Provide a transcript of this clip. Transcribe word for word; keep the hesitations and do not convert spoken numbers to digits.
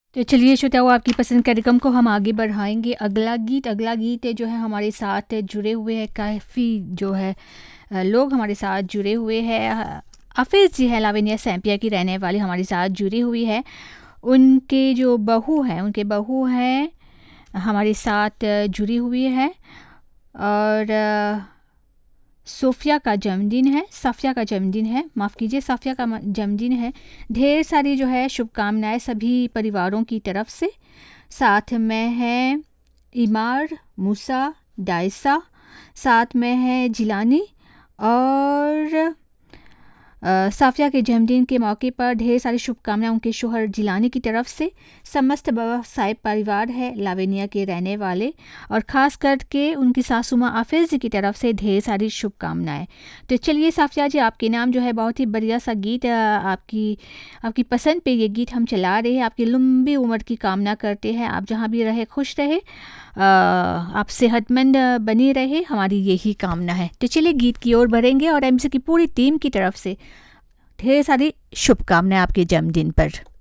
तो चलिए श्रोताओ, आपकी पसंद कार्यक्रम को हम आगे बढ़ाएंगे। अगला गीत अगला गीत जो है हमारे साथ जुड़े हुए हैं, काफ़ी जो है अ, लोग हमारे साथ जुड़े हुए हैं। हाफिज़ जी है, लाविनिया सैम्पिया की रहने वाली, हमारे साथ जुड़ी हुई है। उनके जो बहू हैं उनके बहू हैं हमारे साथ अ, जुड़ी हुई है। और अ, सोफ़िया का जन्मदिन है, साफ़िया का जन्मदिन है, माफ़ कीजिए, साफ़िया का म- जन्मदिन है। ढेर सारी जो है शुभकामनाएं सभी परिवारों की तरफ से। साथ में है इमार, मूसा, डायसा, साथ में है जिलानी। और अ, साफ़िया के जन्मदिन के मौके पर ढेर सारी शुभकामनाएं उनके शोहर जिलानी की तरफ से। समस्त बाबा साहिब परिवार है लावेनिया के रहने वाले, और ख़ास करके उनकी सासू माँ आफिज़ जी की तरफ से ढेर सारी शुभकामनाएं। तो चलिए साफ़िया जी, आपके नाम जो है बहुत ही बढ़िया सा गीत, अ, आपकी आपकी पसंद पे ये गीत हम चला रहे हैं। आपकी लंबी उम्र की कामना करते हैं, आप जहाँ भी रहे खुश रहे, अ, आप सेहतमंद अ, बनी रहे, हमारी यही कामना है। तो चलिए गीत की ओर बढ़ेंगे, और एमसी की पूरी टीम की तरफ से ढेर सारी शुभकामनाएं आपके जन्मदिन पर।